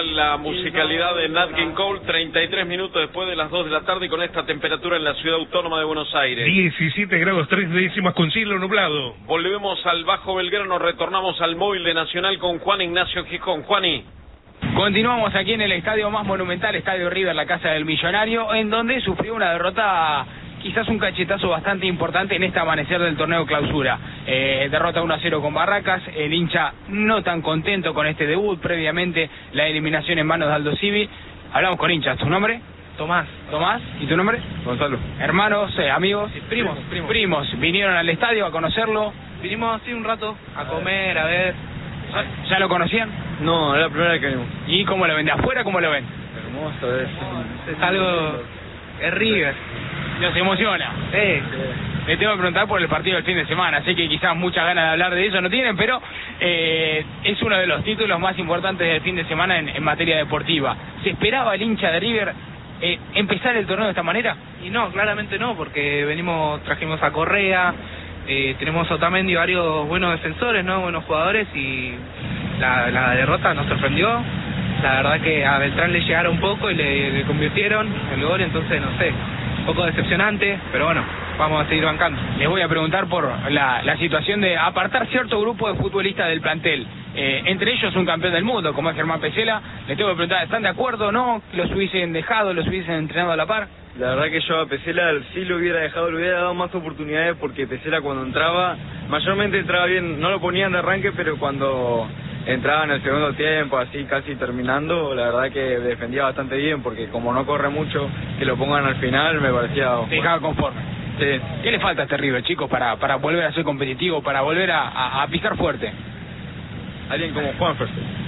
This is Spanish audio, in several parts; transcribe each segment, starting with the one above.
toda la musicalidad de Nat King Cole, 33 minutos después de las 2 de la tarde, con esta temperatura en la ciudad autónoma de Buenos Aires. 17 grados 3 décimas con cielo nublado. Volvemos al Bajo Belgrano, retornamos al móvil de Nacional con Juan Ignacio Gijón. Juani. Continuamos aquí en el estadio más monumental, Estadio River, la casa del millonario, en donde sufrió una derrota, quizás un cachetazo bastante importante en este amanecer del torneo clausura. Derrota 1-0 con Barracas, el hincha no tan contento con este debut, previamente la eliminación en manos de Aldo Civi. Hablamos con hinchas, ¿tu nombre? Tomás. Tomás, ¿y tu nombre? Gonzalo. Hermanos, amigos. Sí, primos. Primos, vinieron al estadio a conocerlo. Vinimos así un rato a comer, a ver. ¿Ya lo conocían? No, es la primera vez que venimos. ¿Y cómo lo ven? ¿De afuera cómo lo ven? Hermoso, es algo... es River. Nos emociona. Sí. Le tengo que preguntar por el partido del fin de semana, sé que quizás muchas ganas de hablar de eso no tienen, pero es uno de los títulos más importantes del fin de semana en materia deportiva. ¿Se esperaba el hincha de River empezar el torneo de esta manera? Y no, claramente no, porque trajimos a Correa, tenemos a Otamendi, varios buenos defensores, ¿no? Buenos jugadores, y la derrota nos sorprendió. La verdad que a Beltrán le llegaron un poco y le convirtieron el gol, entonces no sé, un poco decepcionante, pero bueno, vamos a seguir bancando. Les voy a preguntar por la situación de apartar cierto grupo de futbolistas del plantel, entre ellos un campeón del mundo como es Germán Pesela. Les tengo que preguntar, ¿están de acuerdo o no? ¿Los hubiesen dejado, los hubiesen entrenado a la par? La verdad que yo a Pesela sí lo hubiera dejado, le hubiera dado más oportunidades, porque Pesela cuando entraba, mayormente entraba bien, no lo ponían de arranque, pero cuando entraba en el segundo tiempo, así casi terminando, la verdad que defendía bastante bien, porque como no corre mucho, que lo pongan al final me parecía... Te dejaba conforme. Sí. ¿Qué le falta a este River, chicos, para volver a ser competitivo, para volver a pisar fuerte? Alguien como Juanfer.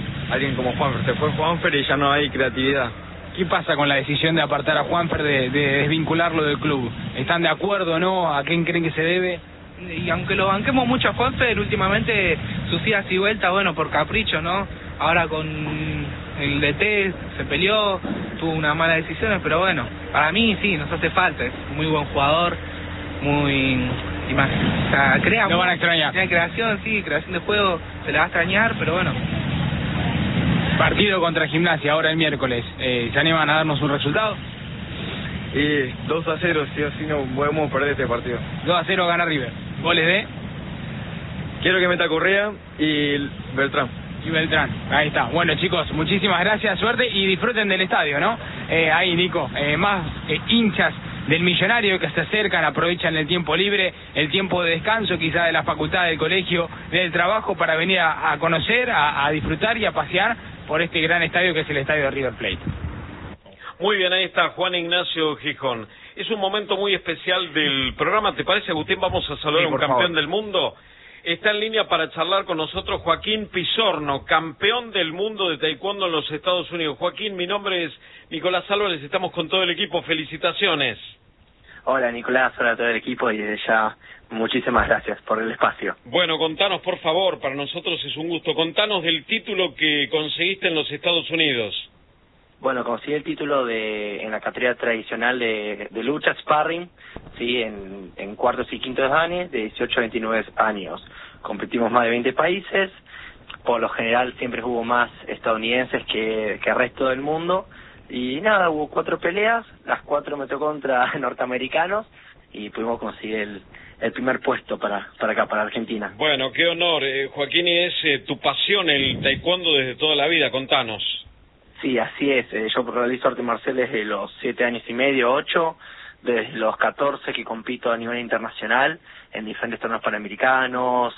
Se fue Juanfer y ya no hay creatividad. ¿Qué pasa con la decisión de apartar a Juanfer, de desvincularlo del club? ¿Están de acuerdo o no? ¿A quién creen que se debe? Y aunque lo banquemos mucho a Juanfer, últimamente sus idas y vueltas, bueno, por capricho, ¿no? Ahora con el DT se peleó, tuvo unas malas decisiones, pero bueno, para mí sí, nos hace falta, es muy buen jugador, muy... o sea, crea... Lo van a extrañar. Tiene creación, sí, creación de juego, se le va a extrañar, pero bueno. Partido contra Gimnasia ahora el miércoles, ¿se animan a darnos un resultado? Y 2-0, sí o sí no podemos perder este partido. 2-0 gana River. ¿Goles de? Quiero que meta Correa y Beltrán. Y Beltrán, ahí está. Bueno, chicos, muchísimas gracias, suerte y disfruten del estadio, ¿no? Ahí, Nico, más hinchas del millonario que se acercan, aprovechan el tiempo libre, el tiempo de descanso quizá de la facultad, del colegio, del trabajo, para venir a conocer, a disfrutar y a pasear por este gran estadio que es el estadio de River Plate. Muy bien, ahí está Juan Ignacio Gijón. Es un momento muy especial del programa, ¿te parece, Agustín? Vamos a saludar a un campeón del mundo. Está en línea para charlar con nosotros Joaquín Pizorno, campeón del mundo de taekwondo en los Estados Unidos. Joaquín, mi nombre es Nicolás Álvarez, estamos con todo el equipo, felicitaciones. Hola Nicolás, hola a todo el equipo y desde ya muchísimas gracias por el espacio. Bueno, contanos por favor, para nosotros es un gusto, contanos del título que conseguiste en los Estados Unidos. Bueno, conseguí el título en la categoría tradicional de lucha, sparring, sí, en cuartos y quintos danes, de 18 a 29 años. Competimos más de 20 países, por lo general siempre hubo más estadounidenses que el resto del mundo. Y nada, hubo 4 peleas, las 4 me tocó contra norteamericanos y pudimos conseguir el primer puesto para acá, para Argentina. Bueno, qué honor. Joaquín, y es tu pasión el taekwondo desde toda la vida, contanos. Sí, así es. Yo realizo arte marcial desde los 7 años y medio, 8, desde los 14 que compito a nivel internacional en diferentes torneos panamericanos,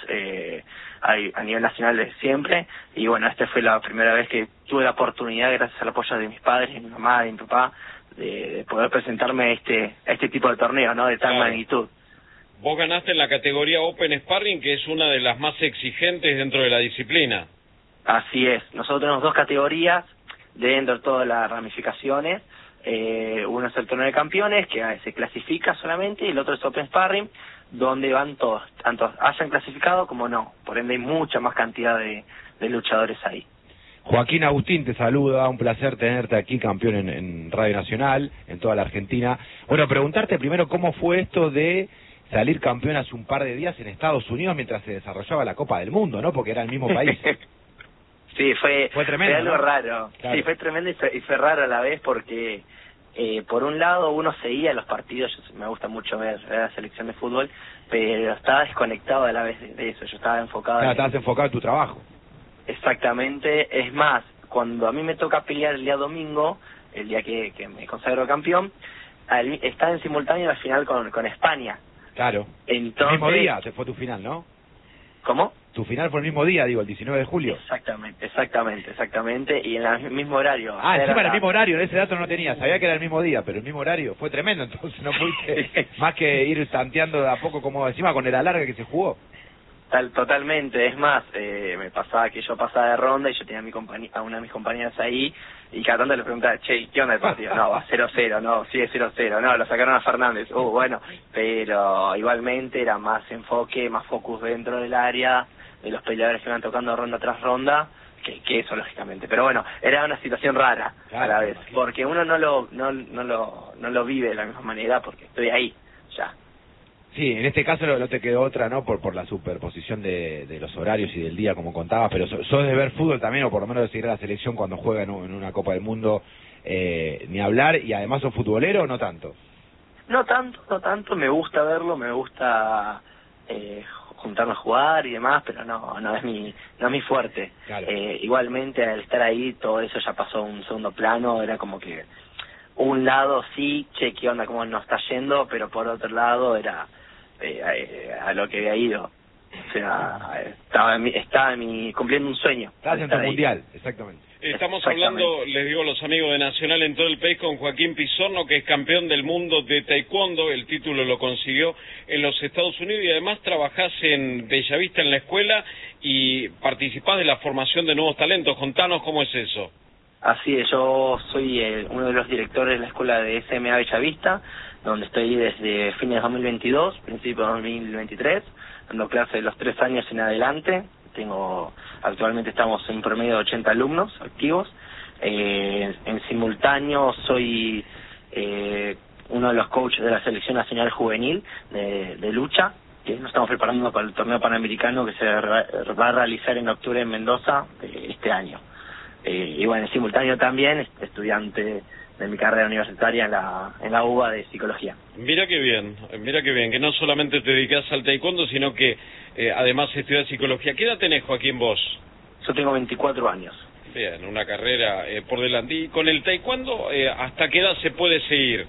a nivel nacional desde siempre. Y bueno, esta fue la primera vez que tuve la oportunidad, gracias al apoyo de mis padres, de mi mamá, de mi papá, de poder presentarme a este tipo de torneo, ¿no? De tal magnitud. Vos ganaste en la categoría Open Sparring, que es una de las más exigentes dentro de la disciplina. Así es. Nosotros tenemos 2 categorías dentro de todas las ramificaciones. Uno es el torneo de campeones, que se clasifica solamente, y el otro es Open Sparring, donde van todos, tanto hayan clasificado como no. Por ende hay mucha más cantidad de luchadores ahí. Joaquín, Agustín te saluda, un placer tenerte aquí, campeón en Radio Nacional, en toda la Argentina. Bueno, preguntarte primero cómo fue esto de salir campeón hace un par de días en Estados Unidos mientras se desarrollaba la Copa del Mundo, ¿no? Porque era el mismo país. Sí, fue tremendo, fue algo ¿no? raro. Claro. Sí, fue tremendo y fue raro a la vez porque, por un lado, uno seguía los partidos, me gusta mucho ver la selección de fútbol, pero estaba desconectado a la vez de eso, yo estaba enfocado Claro, estabas enfocado en tu trabajo. Exactamente, es más, cuando a mí me toca pelear el día domingo, el día que me consagro campeón, estaba en simultáneo la final con España. Claro. Entonces, El mismo día fue tu final, ¿no? ¿Cómo? Tu final fue el mismo día, digo, el 19 de julio. Exactamente, y en el mismo horario. Ah, encima era el mismo horario, ese dato no tenía, sabía que era el mismo día, pero el mismo horario, fue tremendo, entonces no pudiste más que ir tanteando de a poco, como encima con el alargue que se jugó. Totalmente, es más, me pasaba que yo pasaba de ronda y yo tenía a una de mis compañeras ahí y cada tanto le preguntaba, che, ¿qué onda el partido? No, va 0-0, no, sigue 0-0, no, lo sacaron a Fernández, bueno, pero igualmente era más enfoque, más focus dentro del área, de los peleadores que iban tocando ronda tras ronda, que eso lógicamente, pero bueno, era una situación rara a la vez, porque uno no lo vive de la misma manera porque estoy ahí, ya. Sí, en este caso no te quedó otra, ¿no? Por la superposición de los horarios y del día, como contabas, pero sos de ver fútbol también, o por lo menos de seguir a la selección cuando juega en una Copa del Mundo, ni hablar, y además sos futbolero o no tanto. No tanto, me gusta verlo, me gusta juntarme a jugar y demás, pero no es mi fuerte. Claro. Igualmente al estar ahí todo eso ya pasó a un segundo plano, era como que un lado sí, che, qué onda, cómo nos está yendo, pero por otro lado era a lo que había ido. O sea, estaba cumpliendo un sueño. Estás en tu mundial, exactamente. Estamos hablando, les digo a los amigos de Nacional en todo el país, con Joaquín Pizorno, que es campeón del mundo de taekwondo. El título lo consiguió en los Estados Unidos y además trabajás en Bellavista en la escuela y participás de la formación de nuevos talentos. Contanos cómo es eso. Así es, yo soy uno de los directores de la escuela de SMA Bellavista, donde estoy desde fines de 2022, principios de 2023, dando clases de los 3 años en adelante. Actualmente estamos en un promedio de 80 alumnos activos. En simultáneo soy uno de los coaches de la selección nacional juvenil de lucha, que nos estamos preparando para el torneo panamericano que se va a realizar en octubre en Mendoza este año. Y bueno, en simultáneo también estudiante de mi carrera universitaria en la UBA de psicología. Mira qué bien, que no solamente te dedicas al taekwondo, sino que además estudias psicología. ¿Qué edad tenés, Joaquín, vos? Yo tengo 24 años. Bien, una carrera por delante. ¿Y con el taekwondo hasta qué edad se puede seguir?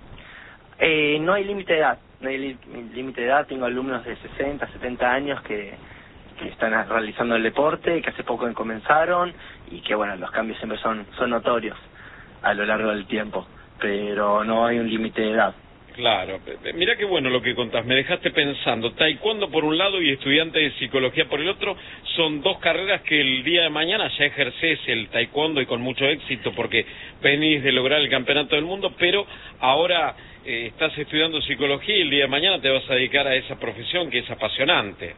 No hay límite de edad, tengo alumnos de 60, 70 años que están realizando el deporte, que hace poco comenzaron y que bueno, los cambios siempre son notorios a lo largo del tiempo, pero no hay un límite de edad. Claro, mira qué bueno lo que contás, me dejaste pensando, taekwondo por un lado y estudiante de psicología por el otro, son dos carreras que el día de mañana ya ejercés el taekwondo y con mucho éxito porque venís de lograr el campeonato del mundo, pero ahora estás estudiando psicología y el día de mañana te vas a dedicar a esa profesión que es apasionante.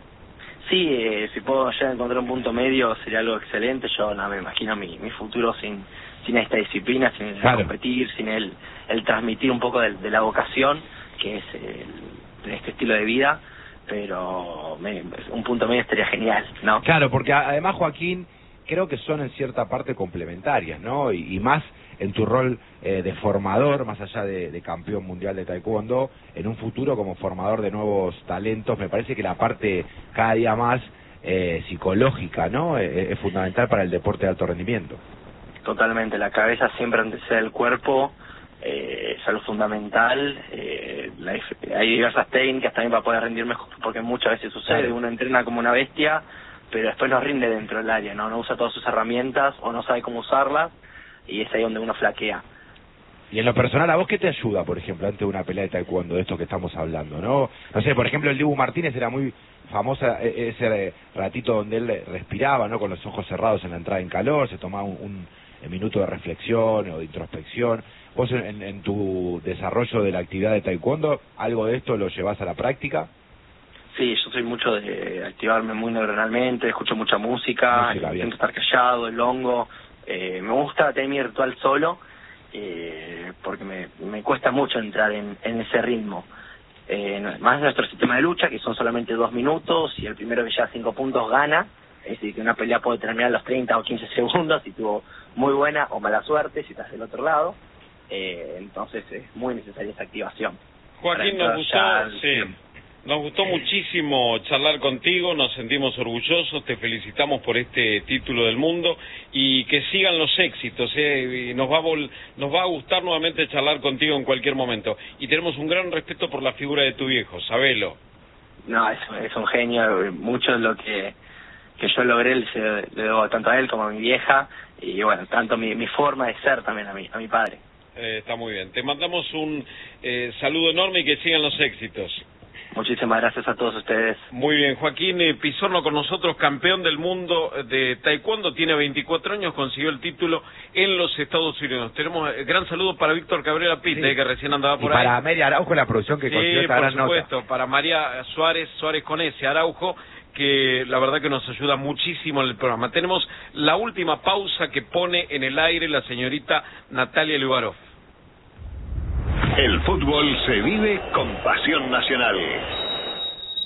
Sí, si puedo llegar a encontrar un punto medio sería algo excelente. Yo no me imagino mi futuro sin esta disciplina, sin el competir, sin el transmitir un poco de la vocación que es este estilo de vida, pero un punto medio estaría genial, ¿no? Claro, porque además, Joaquín, creo que son en cierta parte complementarias, ¿no? Y más en tu rol de formador, más allá de campeón mundial de taekwondo, en un futuro como formador de nuevos talentos, me parece que la parte cada día más psicológica, ¿no? Es fundamental para el deporte de alto rendimiento. Totalmente, la cabeza siempre antecede al cuerpo, es algo fundamental. Hay diversas técnicas también para poder rendir mejor, porque muchas veces sucede, claro. Uno entrena como una bestia, pero después no rinde dentro del área, no usa todas sus herramientas o no sabe cómo usarlas, y es ahí donde uno flaquea. Y en lo personal, ¿a vos qué te ayuda, por ejemplo, antes de una pelea de taekwondo, de esto que estamos hablando, no? No sé, por ejemplo, el Dibu Martínez era muy famosa ese ratito donde él respiraba, ¿no? Con los ojos cerrados en la entrada en calor, se tomaba un minuto de reflexión o de introspección. ¿Vos en tu desarrollo de la actividad de taekwondo, algo de esto lo llevás a la práctica? Sí, yo soy mucho de activarme muy neuronalmente, escucho mucha música intento estar callado, el hongo. Me gusta tener mi ritual solo, porque me cuesta mucho entrar en ese ritmo. Más nuestro sistema de lucha, que son solamente 2 minutos, y el primero que lleva 5 puntos gana, Es decir, que una pelea puede terminar a los 30 o 15 segundos si tuvo muy buena o mala suerte, si estás del otro lado. Entonces es muy necesaria esa activación. Joaquín, nos gustó muchísimo charlar contigo, nos sentimos orgullosos, te felicitamos por este título del mundo y que sigan los éxitos, y nos va a gustar nuevamente charlar contigo en cualquier momento. Y tenemos un gran respeto por la figura de tu viejo, sabelo. No, es un genio, mucho de lo que yo logré le debo tanto a él como a mi vieja, y bueno, tanto mi forma de ser también a mi padre. Está muy bien, te mandamos un saludo enorme y que sigan los éxitos. Muchísimas gracias a todos ustedes. Muy bien, Joaquín Pizorno con nosotros, campeón del mundo de taekwondo, tiene 24 años, consiguió el título en los Estados Unidos. Tenemos gran saludo para Víctor Cabrera Pite, que recién andaba por ahí. Para María Araujo, la producción que consiguió esta gran nota. Sí, por supuesto, para María Suárez con ese Araujo, que la verdad que nos ayuda muchísimo en el programa. Tenemos la última pausa que pone en el aire la señorita Natalia Lugarov. El fútbol se vive con pasión nacional.